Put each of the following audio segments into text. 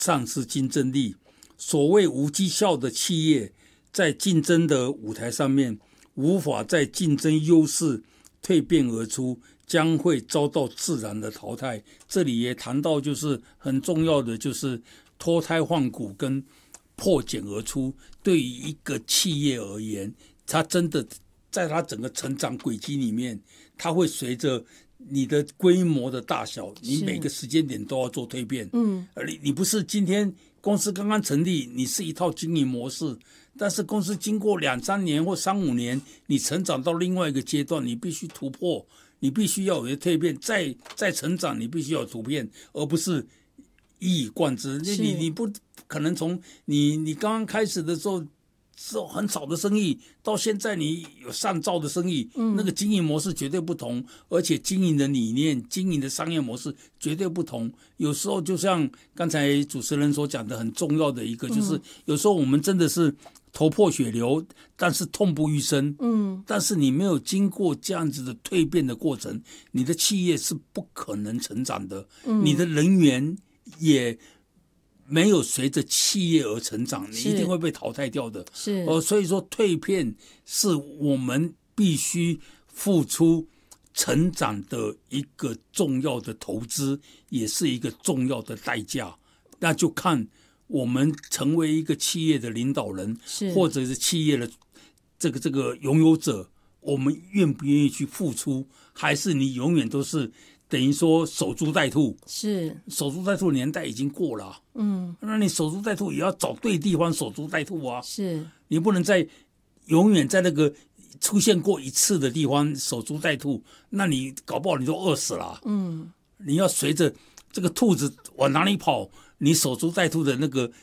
丧失竞争力。所谓无绩效的企业，在竞争的舞台上面无法在竞争优势蜕变而出，将会遭到自然的淘汰。这里也谈到就是很重要的，就是脱胎换骨跟破茧而出。对于一个企业而言，它真的在它整个成长轨迹里面，它会随着你的规模的大小，你每个时间点都要做蜕变。而你不是今天公司刚刚成立，你是一套经营模式，但是公司经过2-3年或3-5年，你成长到另外一个阶段，你必须突破，你必须要有蜕变，再成长，你必须要有突变，而不是一以贯之。你不可能从你刚刚开始的时候是很少的生意，到现在你有上兆的生意，那个经营模式绝对不同，而且经营的理念、经营的商业模式绝对不同。有时候就像刚才主持人所讲的，很重要的一个就是有时候我们真的是头破血流，但是痛不欲生。但是你没有经过这样子的蜕变的过程，你的企业是不可能成长的。你的人员也没有随着企业而成长，你一定会被淘汰掉的。所以说蜕变是我们必须付出成长的一个重要的投资，也是一个重要的代价。那就看我们成为一个企业的领导人，或者是企业的这个拥有者，我们愿不愿意去付出，还是你永远都是等于说守株待兔。守株待兔的年代已经过了。那你守株待兔也要找对地方守株待兔啊。你不能在永远在那个出现过一次的地方守株待兔，那你搞不好你都饿死了。你要随着这个兔子往哪里跑，你守株待兔的那个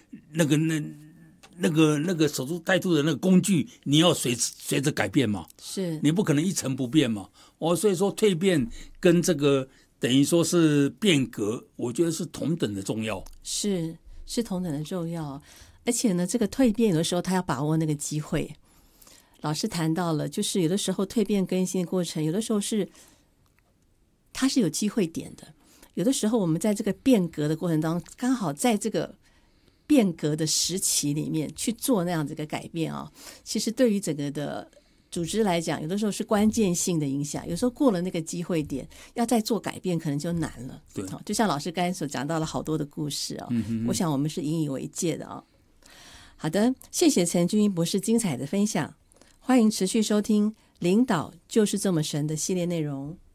守株待兔的那个工具，你要随着改变嘛。你不可能一成不变嘛。所以说蜕变跟这个等于说是变革，我觉得是同等的重要。 是同等的重要。而且呢，这个蜕变有的时候他要把握那个机会。老师谈到了，就是有的时候蜕变更新的过程，有的时候它是有机会点的。有的时候我们在这个变革的过程当中，刚好在这个变革的时期里面去做那样子一个改变啊，其实对于整个的组织来讲，有的时候是关键性的影响。有时候过了那个机会点，要再做改变可能就难了。 对， 就像老师刚才所讲到了好多的故事啊，我想我们是引以为戒的啊。好的，谢谢陈君英博士精彩的分享，欢迎持续收听《领导就是这么神》的系列内容。